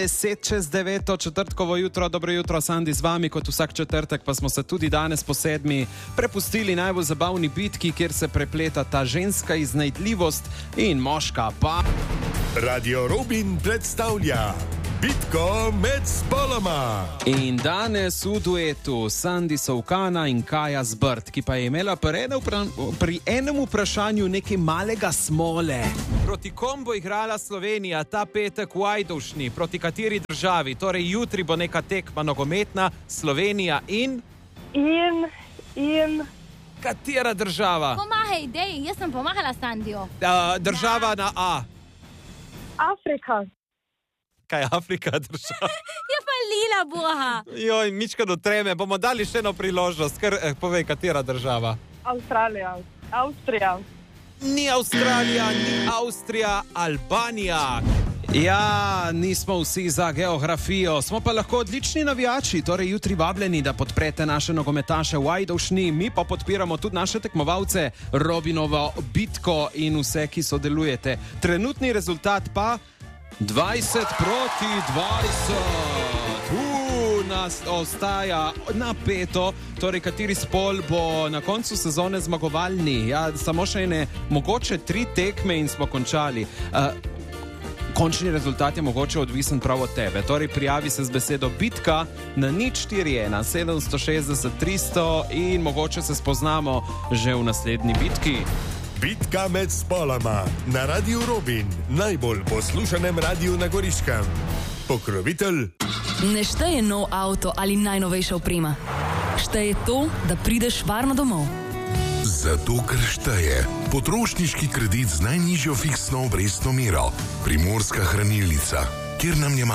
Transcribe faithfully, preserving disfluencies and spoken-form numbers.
Deset čez deveto, četrtkovo jutro, dobro jutro, Sandi z vami, kot vsak četrtek, pa smo se tudi danes po sedmi prepustili najbolj zabavni bitki, kjer se prepleta ta ženska iznajdljivost in moška pa. Radio Robin predstavlja bitko med spoloma. In danes v duetu Sandi Sovkana in Kaja Zbrt, ki pa je imela pri enem, pri enem vprašanju nekaj malega smole. Proti kom bo igrala Slovenija ta petek v Ajdovšni? Proti kateri državi? Torej jutri bo neka tekma nogometna, Slovenija in... In, in... Katera država? Pomagaj, dej, jaz sem pomagala Sandiju. Uh, država na A. Afrika. Kaj je Afrika država? Je pa lila boha. Joj, mička do treme, bomo dali še eno priložnost, ker eh, povej, katera država? Avstralija. Avstrija. Ni Avstralija, ni Avstrija, Albanija. Ja, nismo vsi za geografijo, smo pa lahko odlični navijači, torej jutri vabljeni, da podprete naše nogometaše v Ajdovšni, mi pa podpiramo tudi naše tekmovalce, Robinovo bitko in vse, ki sodelujete. Trenutni rezultat pa dvajset proti dvajset. Uh, nas ostaja napeto, torej kateri spol bo na koncu sezone zmagovalni. Ja, samo še ene, mogoče tri tekme in smo končali. Uh, Končni rezultat je mogoče odvisen prav od tebe. Torej prijavi se z besedo bitka na nič štiri ena sedemsto šestdeset tristo in mogoče se spoznamo že v naslednji bitki. Bitka med spoloma na Radiu Robin, najbolj poslušanem radiju na Goriškem. Pokrovitelj. Ne šteje nov avto ali najnovejša oprema. Šteje to, da prideš varno domov. Zato, ker šteje potrošniški kredit z najnižjo fiksno obrestno mero. Primorska hranilnica, kjer nam je